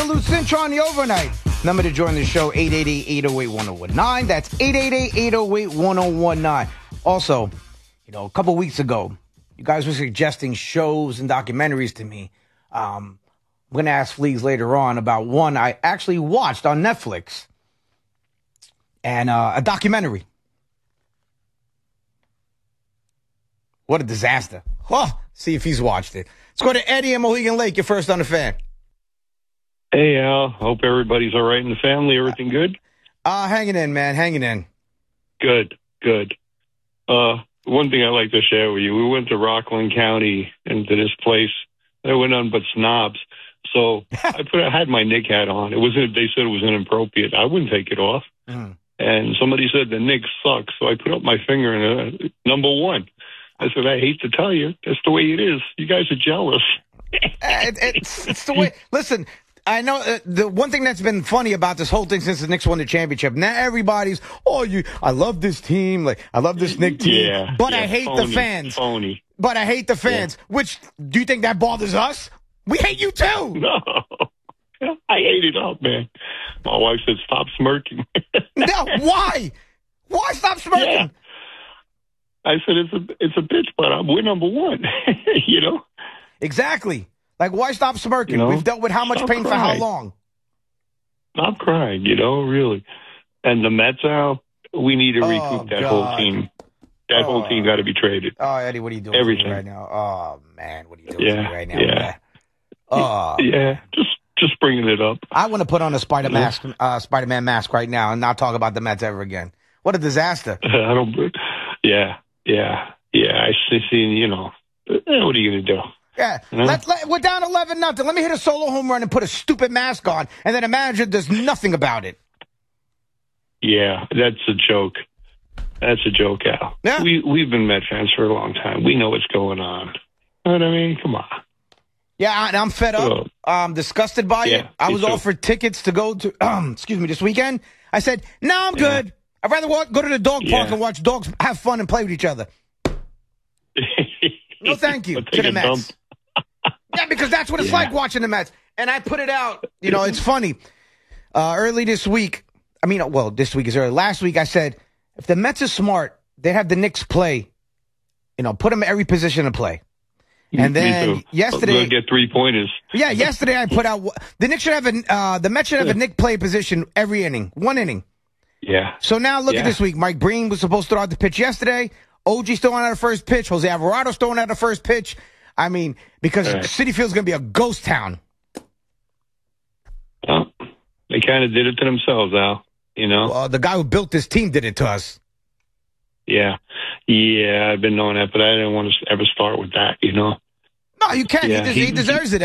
and Lou Cintra on the overnight. Number to join the show, 888-808-1019. That's 888-808-1019. Also, a couple weeks ago, you guys were suggesting shows and documentaries to me. I'm going to ask Fleas later on about one I actually watched on Netflix. And a documentary. What a disaster. Oh, see if he's watched it. Let's go to Eddie in Mohegan Lake. You're first on the Fan. Hey, Al. Hope everybody's all right in the family. Everything good? Hanging in, man. Hanging in. Good. One thing I'd like to share with you. We went to Rockland County and to this place. There were none but snobs. So I had my Knick hat on. They said it was inappropriate. I wouldn't take it off. And somebody said the Knicks suck. So I put up my finger and number one. I said, I hate to tell you, that's the way it is. You guys are jealous. It's the way. Listen, I know the one thing that's been funny about this whole thing since the Knicks won the championship. Now everybody's, I love this team. Like, I love this Knicks team. But I hate the fans. Phony. But I hate the fans. Yeah. Which, do you think that bothers us? We hate you too. No. I hate it up, man. My wife said, stop smirking. No, why? Why stop smirking? Yeah. I said, it's a bitch, but we're number one, Exactly. Like, why stop smirking? We've dealt with how much pain for how long? Stop crying, really. And the Mets, Al, we need to recoup that whole team. That whole team got to be traded. Oh, Eddie, what are you doing Everything. right now? Oh, man, what are you doing right now? Yeah. Oh. Yeah, just bringing it up. I want to put on a Spider-Man mask right now and not talk about the Mets ever again. What a disaster. Yeah. I see, what are you going to do? Yeah, we're down 11-0. Let me hit a solo home run and put a stupid mask on, and then imagine there's nothing about it. Yeah, that's a joke. That's a joke, Al. Yeah. We've been Met fans for a long time. We know what's going on. You know what I mean? Come on. Yeah, and I'm fed up. I'm disgusted by it. I was offered tickets to go to, this weekend. I said, no, I'm good. I'd rather go to the dog park and watch dogs have fun and play with each other. No, thank you to the Mets. Yeah, because that's what it's like watching the Mets. And I put it out. It's funny. Early this week, this week is early. Last week I said, if the Mets are smart, they have the Knicks play, put them in every position to play. And then yesterday, we'll get 3-pointers. Yeah, yesterday I put out the Knicks should have the Mets should have a Knick play position every inning, one inning. Yeah. So now look at this week. Mike Breen was supposed to throw out the pitch yesterday. OG's throwing out the first pitch. Jose Alvarado's throwing out the first pitch. Because Citi Field's going to be a ghost town. Well, they kind of did it to themselves, Al. Well, the guy who built this team did it to us. Yeah, I've been knowing that, but I didn't want to ever start with that, No, you can't. He deserves it.